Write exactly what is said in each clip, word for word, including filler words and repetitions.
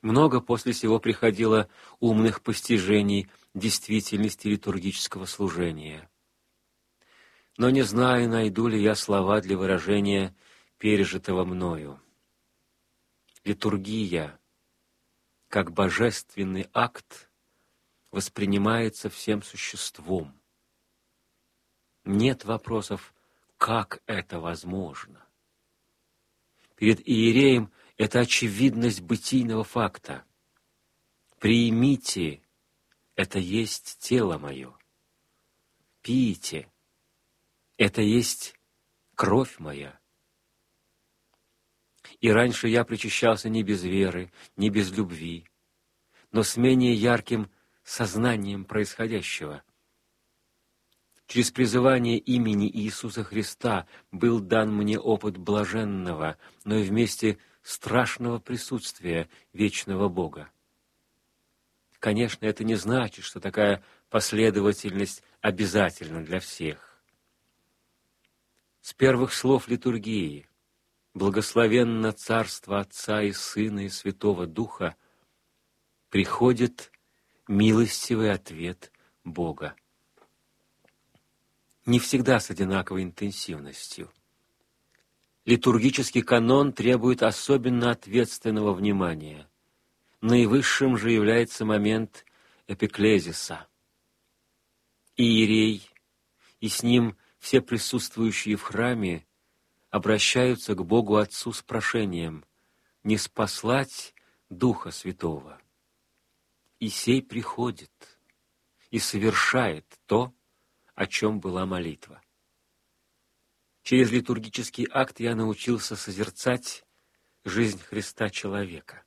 Много после сего приходило умных постижений действительности литургического служения. Но не знаю, найду ли я слова для выражения пережитого мною. Литургия, как божественный акт, воспринимается всем существом. Нет вопросов, как это возможно. Перед иереем это очевидность бытийного факта. Примите, это есть тело мое. Пейте, это есть кровь моя. И раньше я причащался не без веры, не без любви, но с менее ярким сознанием происходящего. Через призывание имени Иисуса Христа был дан мне опыт блаженного, но и вместе страшного присутствия вечного Бога. Конечно, это не значит, что такая последовательность обязательна для всех. С первых слов литургии «Благословенно Царство Отца и Сына и Святого Духа» приходит милостивый ответ Бога. Не всегда с одинаковой интенсивностью. Литургический канон требует особенно ответственного внимания. Наивысшим же является момент эпиклезиса. Иерей и с ним все присутствующие в храме обращаются к Богу Отцу с прошением не спаслать Духа Святого. И сей приходит и совершает то, о чем была молитва. Через литургический акт я научился созерцать жизнь Христа человека.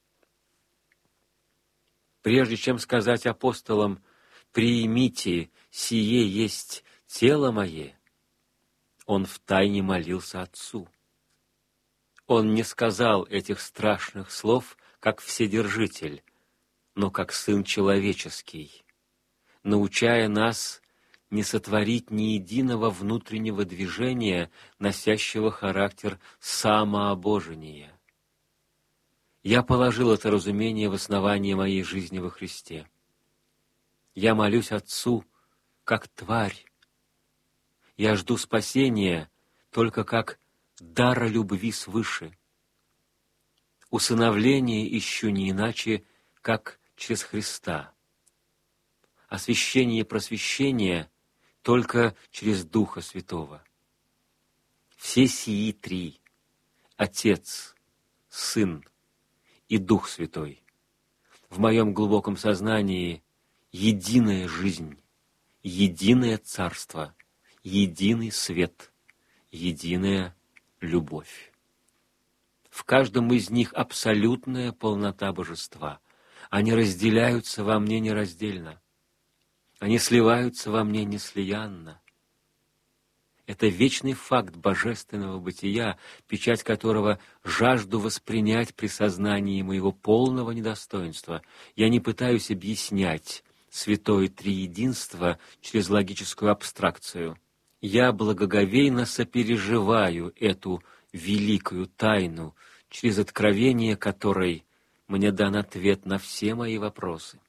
Прежде чем сказать апостолам «примите, сие есть тело мое», он втайне молился Отцу. Он не сказал этих страшных слов, как Вседержитель, но как Сын Человеческий, научая нас не сотворить ни единого внутреннего движения, носящего характер самообожения. Я положил это разумение в основание моей жизни во Христе. Я молюсь Отцу, как тварь. Я жду спасения только как дара любви свыше. Усыновление ищу не иначе, как через Христа. Освящение и просвещение только через Духа Святого. Все сии три — Отец, Сын и Дух Святой — в моем глубоком сознании единая жизнь, единое царство, единый свет, единая любовь. В каждом из них абсолютная полнота божества. Они разделяются во мне нераздельно. Они сливаются во мне неслиянно. Это вечный факт божественного бытия, печать которого жажду воспринять при сознании моего полного недостоинства. Я не пытаюсь объяснять святое триединство через логическую абстракцию. Я благоговейно сопереживаю эту великую тайну, через откровение которой мне дан ответ на все мои вопросы.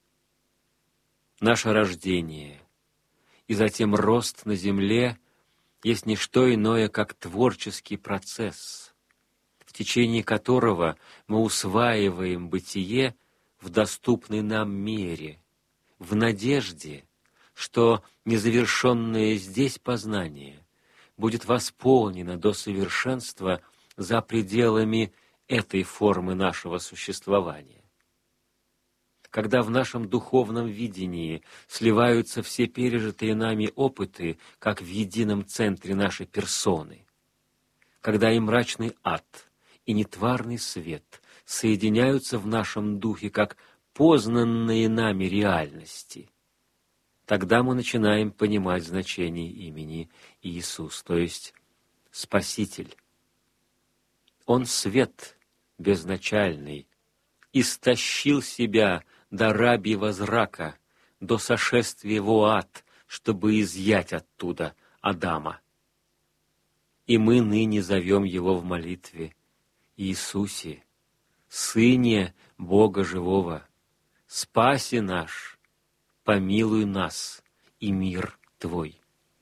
Наше рождение и затем рост на земле есть не что иное, как творческий процесс, в течение которого мы усваиваем бытие в доступной нам мере, в надежде, что незавершенное здесь познание будет восполнено до совершенства за пределами этой формы нашего существования. Когда в нашем духовном видении сливаются все пережитые нами опыты, как в едином центре нашей персоны, когда и мрачный ад, и нетварный свет соединяются в нашем духе, как познанные нами реальности, тогда мы начинаем понимать значение имени Иисус, то есть Спаситель. Он свет безначальный, истощил себя до рабьего зрака, до сошествия в ад, чтобы изъять оттуда Адама. И мы ныне зовем его в молитве: Иисусе, Сыне Бога живого, спаси наш, помилуй нас и мир Твой.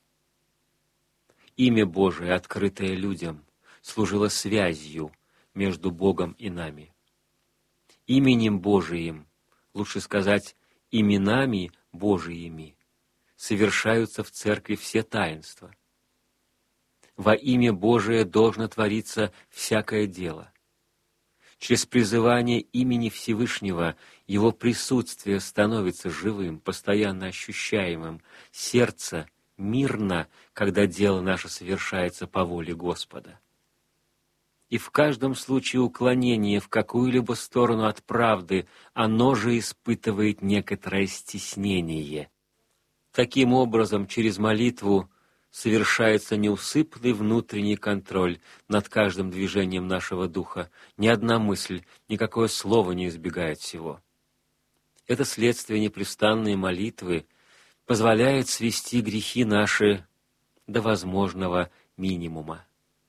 Имя Божие, открытое людям, служило связью между Богом и нами. Именем Божиим, лучше сказать, именами Божиими, совершаются в церкви все таинства. Во имя Божие должно твориться всякое дело. Через призывание имени Всевышнего Его присутствие становится живым, постоянно ощущаемым, сердце мирно, когда дело наше совершается по воле Господа. И в каждом случае уклонение в какую-либо сторону от правды, оно же испытывает некоторое стеснение. Таким образом, через молитву совершается неусыпный внутренний контроль над каждым движением нашего духа. Ни одна мысль, никакое слово не избегает всего. Это следствие непрестанной молитвы позволяет свести грехи наши до возможного минимума.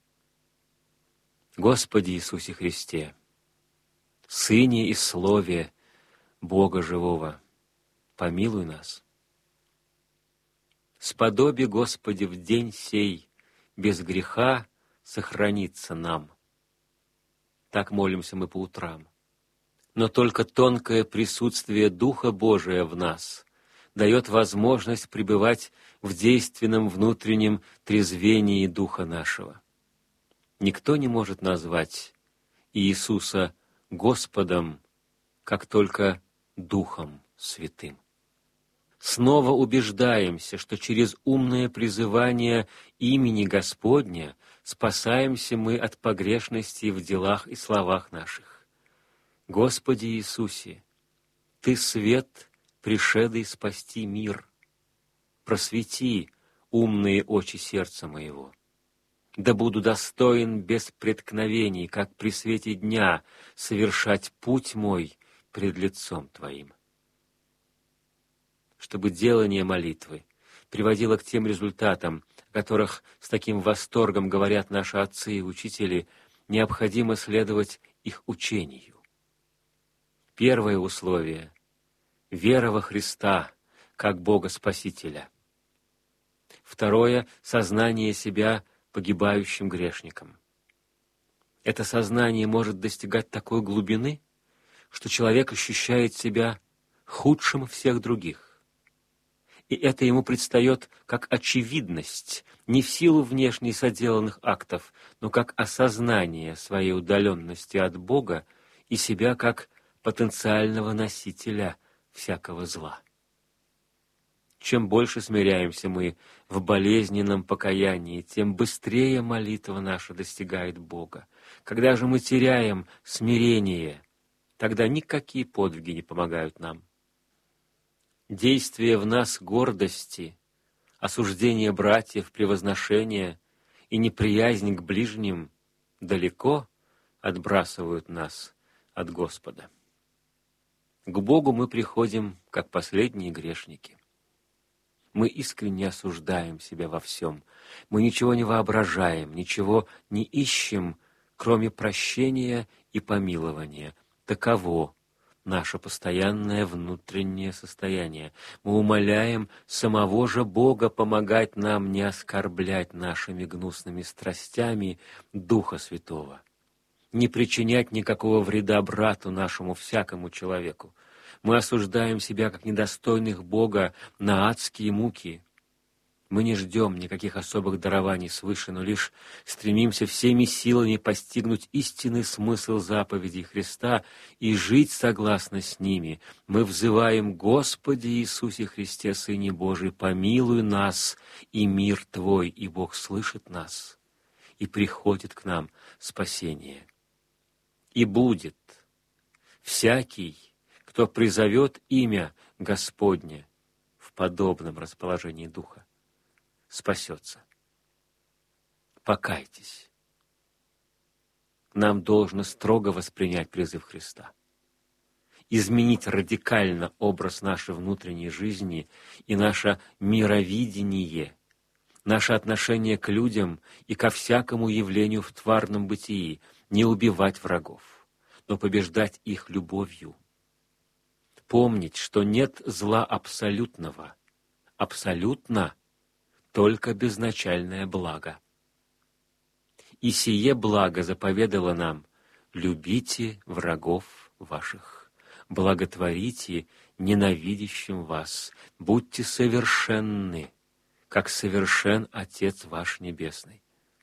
Господи Иисусе Христе, Сыне и Слове Бога Живого, помилуй нас. Сподоби, Господи, в день сей без греха сохраниться нам. Так молимся мы по утрам. Но только тонкое присутствие Духа Божия в нас дает возможность пребывать в действенном внутреннем трезвении Духа нашего. Никто не может назвать Иисуса Господом, как только Духом Святым. Снова убеждаемся, что через умное призывание имени Господня спасаемся мы от погрешностей в делах и словах наших. Господи Иисусе, Ты свет, пришедший спасти мир. Просвети умные очи сердца моего. Да буду достоин без преткновений, как при свете дня, совершать путь мой пред лицом Твоим. Чтобы делание молитвы приводило к тем результатам, о которых с таким восторгом говорят наши отцы и учители, необходимо следовать их учению. Первое условие — вера во Христа, как Бога Спасителя. Второе — сознание себя погибающим грешником. Это сознание может достигать такой глубины, что человек ощущает себя худшим всех других. И это ему предстает как очевидность, не в силу внешне соделанных актов, но как осознание своей удаленности от Бога и себя как потенциального носителя всякого зла. Чем больше смиряемся мы в болезненном покаянии, тем быстрее молитва наша достигает Бога. Когда же мы теряем смирение, тогда никакие подвиги не помогают нам. Действие в нас гордости, осуждение братьев, превозношение и неприязнь к ближним далеко отбрасывают нас от Господа. К Богу мы приходим, как последние грешники. Мы искренне осуждаем себя во всем. Мы ничего не воображаем, ничего не ищем, кроме прощения и помилования. Таково наше постоянное внутреннее состояние. Мы умоляем самого же Бога помогать нам не оскорблять нашими гнусными страстями Духа Святого, не причинять никакого вреда брату нашему, всякому человеку. Мы осуждаем себя как недостойных Бога на адские муки. Мы не ждем никаких особых дарований свыше, но лишь стремимся всеми силами постигнуть истинный смысл заповедей Христа и жить согласно с ними. Мы взываем: «Господи Иисусе Христе, Сыне Божий, помилуй нас, и мир Твой», и Бог слышит нас, и приходит к нам спасение. И будет всякий, кто призовет имя Господне в подобном расположении духа, спасется. Покайтесь. Нам должно строго воспринять призыв Христа, изменить радикально образ нашей внутренней жизни и наше мировидение, наше отношение к людям и ко всякому явлению в тварном бытии, не убивать врагов, но побеждать их любовью. Помнить, что нет зла абсолютного, абсолютно только безначальное благо. И сие благо заповедало нам: любите врагов ваших, благотворите ненавидящим вас, будьте совершенны, как совершен Отец ваш Небесный.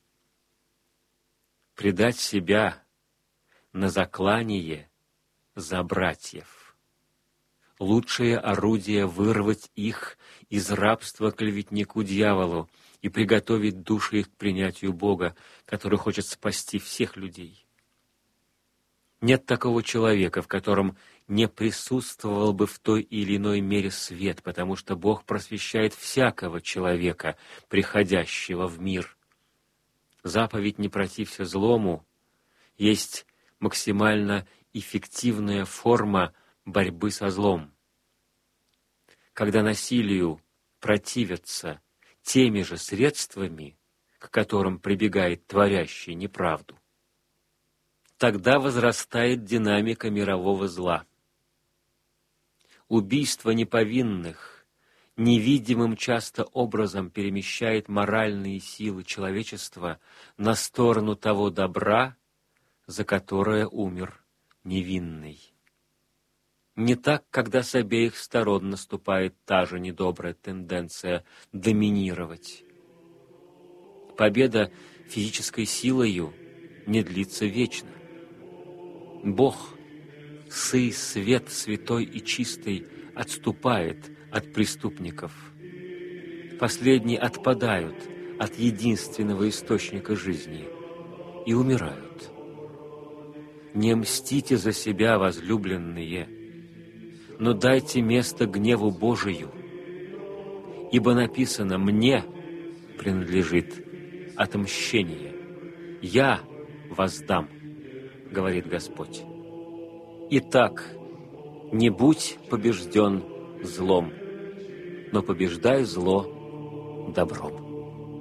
Предать себя на заклание за братьев — лучшее орудие вырвать их из рабства клеветнику дьяволу и приготовить души их к принятию Бога, который хочет спасти всех людей. Нет такого человека, в котором не присутствовал бы в той или иной мере свет, потому что Бог просвещает всякого человека, приходящего в мир. Заповедь «Не протився злому» есть максимально эффективная форма борьбы со злом. Когда насилию противятся теми же средствами, к которым прибегает творящий неправду, тогда возрастает динамика мирового зла. Убийство неповинных невидимым часто образом перемещает моральные силы человечества на сторону того добра, за которое умер невинный. Не так, когда с обеих сторон наступает та же недобрая тенденция доминировать. Победа физической силою не длится вечно. Бог, Сы, свет святой и чистый, отступает от преступников. Последние отпадают от единственного источника жизни и умирают. Не мстите за себя, возлюбленные, но дайте место гневу Божию, ибо написано: «Мне принадлежит отмщение, я воздам, говорит Господь». Итак, не будь побежден злом, но побеждай зло добром.